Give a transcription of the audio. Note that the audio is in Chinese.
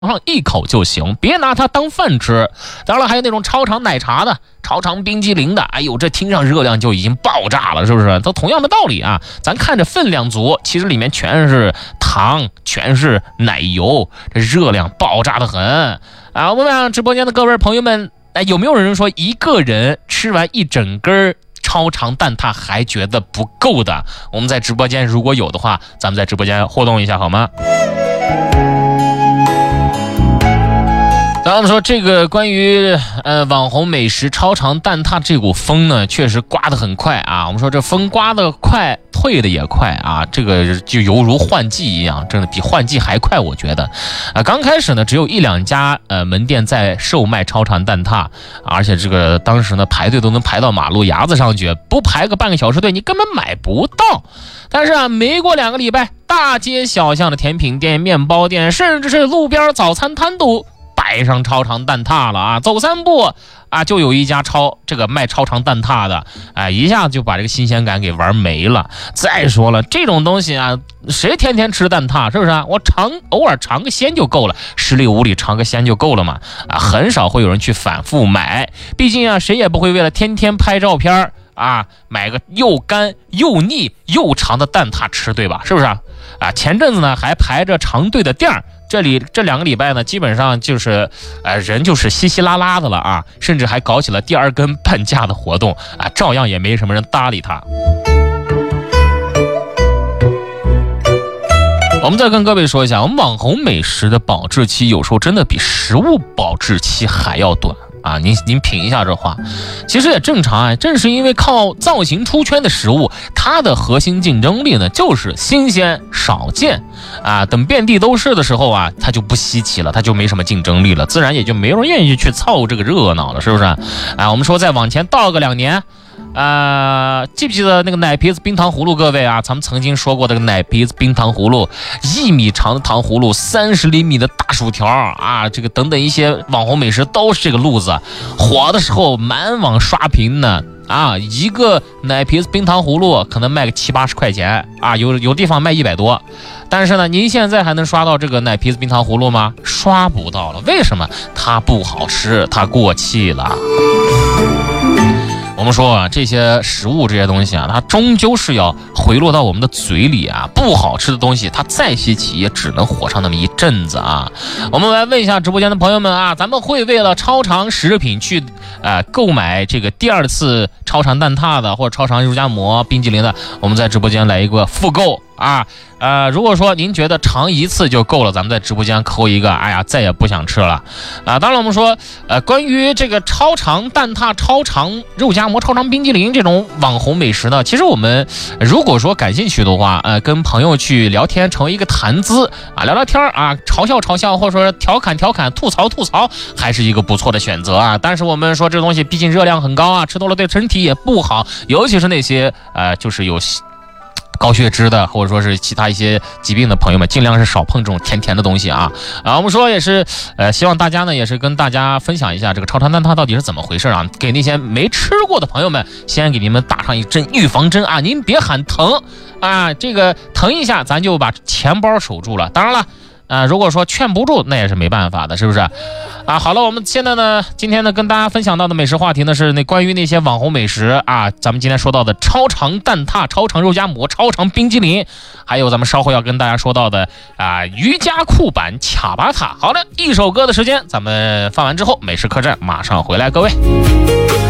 上一口就行，别拿它当饭吃。当然了，还有那种超长奶茶的、超长冰激凌的，哎呦，这听上热量就已经爆炸了，是不是？都同样的道理啊，咱看着分量足，其实里面全是糖，全是奶油，这热量爆炸的很啊！我问直播间的各位朋友们，有没有人说一个人吃完一整根超长蛋挞还觉得不够的？我们在直播间如果有的话，咱们在直播间互动一下好吗？咱们说这个关于网红美食超长蛋挞这股风呢，确实刮得很快啊。我们说这风刮得快，退的也快啊，这个就犹如换季一样，真的比换季还快，我觉得。刚开始呢，只有1、2家门店在售卖超长蛋挞，而且这个当时呢排队都能排到马路牙子上去，不排个半个小时队，你根本买不到。但是啊，没过2个礼拜，大街小巷的甜品店、面包店，甚至是路边早餐摊都摆上超长蛋挞了啊！走3步啊，就有一家卖超长蛋挞的，一下子就把这个新鲜感给玩没了。再说了，这种东西啊，谁天天吃蛋挞，是不是啊？我偶尔尝个鲜就够了，10里5里尝个鲜就够了嘛。啊，很少会有人去反复买，毕竟啊，谁也不会为了天天拍照片啊，买个又干又腻又长的蛋挞吃，对吧？是不是啊？前阵子呢还排着长队的店儿。这2个礼拜呢，基本上就是人就是稀稀拉拉的了啊，甚至还搞起了第2根半价的活动啊，照样也没什么人搭理他。我们再跟各位说一下，我们网红美食的保质期有时候真的比食物保质期还要短啊！您品一下这话，其实也正常啊。正是因为靠造型出圈的食物，它的核心竞争力呢就是新鲜少见啊。等遍地都是的时候啊，它就不稀奇了，它就没什么竞争力了，自然也就没人愿意去凑这个热闹了，是不是啊？我们说再往前倒个2年。记不记得那个奶皮子冰糖葫芦？各位啊，咱们曾经说过这个奶皮子冰糖葫芦，1米长的糖葫芦，30厘米的大薯条啊，这个等等一些网红美食都是这个路子。火的时候满网刷屏呢啊，一个奶皮子冰糖葫芦可能卖个70、80块钱啊，有地方卖100多。但是呢，您现在还能刷到这个奶皮子冰糖葫芦吗？刷不到了，为什么？它不好吃，它过气了。我们说啊，这些食物这些东西啊，它终究是要回落到我们的嘴里啊。不好吃的东西，它再稀奇也只能火上那么一阵子啊。我们来问一下直播间的朋友们啊，咱们会为了超长食品去购买这个第2次超长蛋挞的或者超长肉夹馍、冰激凌的，我们在直播间来一个复购啊。如果说您觉得尝1次就够了，咱们在直播间扣一个，哎呀，再也不想吃了啊。当然我们说关于这个超长蛋挞、超长肉夹馍、超长冰激凌这种网红美食呢，其实我们如果说感兴趣的话，跟朋友去聊天，成为一个谈资啊，聊聊天啊，嘲笑或者说调侃吐槽，还是一个不错的选择啊。但是我们说这东西毕竟热量很高啊，吃多了对身体也不好，尤其是那些就是有高血脂的，或者说是其他一些疾病的朋友们，尽量是少碰这种甜的东西啊。我们说也是，希望大家呢也是跟大家分享一下这个超长蛋挞到底是怎么回事啊。给那些没吃过的朋友们，先给你们打上一针预防针啊。您别喊疼啊，这个疼一下，咱就把钱包守住了。当然了。如果说劝不住，那也是没办法的，是不是啊？好了，我们现在呢，今天呢跟大家分享到的美食话题呢是关于那些网红美食啊，咱们今天说到的超长蛋挞、超长肉夹馍、超长冰激凌，还有咱们稍后要跟大家说到的瑜伽裤版卡巴塔。好了，一首歌的时间，咱们放完之后，美食客栈马上回来，各位。